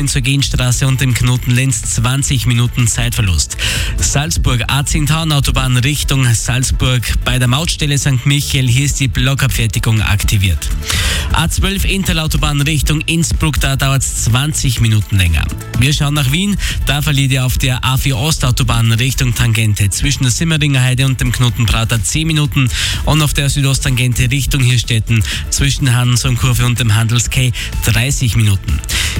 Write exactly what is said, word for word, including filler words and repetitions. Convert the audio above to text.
hin zur Genstraße und dem Knoten Lenz zwanzig Minuten Zeitverlust. Salzburg A zehn Autobahn Richtung Salzburg bei der Mautstelle Sankt Michael. Hier ist die Blockabfertigung aktiviert. A zwölf Interlautobahn Richtung Innsbruck, da dauert es zwanzig Minuten länger. Wir schauen nach Wien, da verliert ihr auf der A vier Ostautobahn Richtung Tangente zwischen der Simmeringer Heide und dem Knoten Prater zehn Minuten und auf der Südosttangente Richtung Hirstetten zwischen Hans und Kurve und dem Handels-Quai dreißig Minuten.